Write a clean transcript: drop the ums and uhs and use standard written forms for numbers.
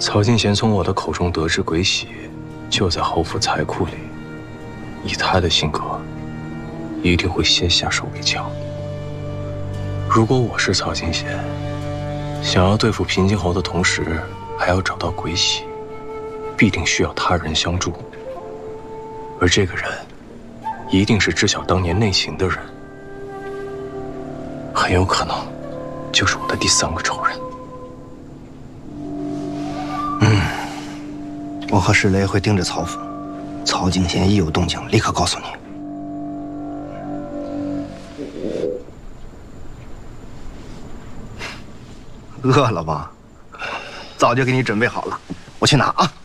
曹金贤从我的口中得知鬼玺就在侯府财库里，以他的性格，一定会先下手为强。如果我是曹金贤，想要对付平津侯的同时，还要找到鬼玺，必定需要他人相助。而这个人，一定是知晓当年内情的人，很有可能就是我的第3个仇人。 我和石雷会盯着曹府，曹金贤一有动静，立刻告诉你。饿了吧？早就给你准备好了，我去拿啊。